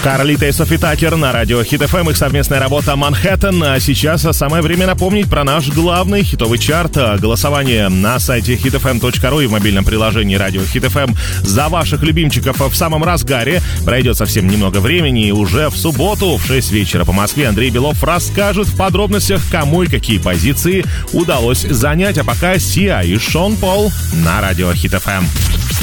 Карлита и Софи Такер на радио Хит FM, их совместная работа «Манхэттен». А сейчас самое время напомнить про наш главный хитовый чарт. Голосование на сайте hitfm.ru и в мобильном приложении радио Хит FM за ваших любимчиков в самом разгаре. Пройдет совсем немного времени, и уже в субботу в 6 вечера по Москве Андрей Белов расскажет в подробностях, кому и какие позиции удалось занять. А пока Сиа и Шон Пол на радио Хит FM.